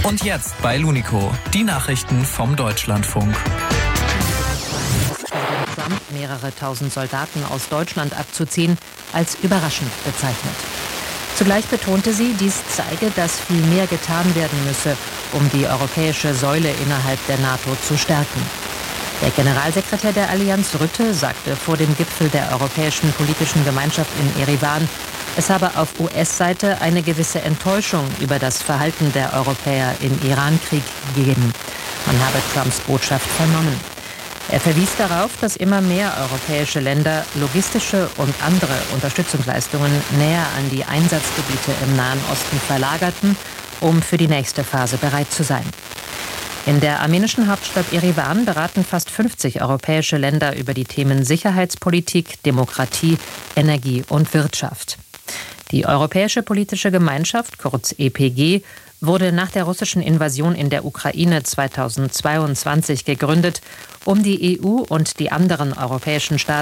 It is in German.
Und jetzt bei Lunico, die Nachrichten vom Deutschlandfunk. Trump mehrere tausend Soldaten aus Deutschland abzuziehen, als überraschend bezeichnet. Zugleich betonte sie, dies zeige, dass viel mehr getan werden müsse, um die europäische Säule innerhalb der NATO zu stärken. Der Generalsekretär der Allianz Rutte sagte vor dem Gipfel der Europäischen Politischen Gemeinschaft in Erivan, es habe auf US-Seite eine gewisse Enttäuschung über das Verhalten der Europäer im Iran-Krieg gegeben. Man habe Trumps Botschaft vernommen. Er verwies darauf, dass immer mehr europäische Länder logistische und andere Unterstützungsleistungen näher an die Einsatzgebiete im Nahen Osten verlagerten, um für die nächste Phase bereit zu sein. In der armenischen Hauptstadt Erivan beraten fast 50 europäische Länder über die Themen Sicherheitspolitik, Demokratie, Energie und Wirtschaft. Die Europäische Politische Gemeinschaft, kurz EPG, wurde nach der russischen Invasion in der Ukraine 2022 gegründet, um die EU und die anderen europäischen Staaten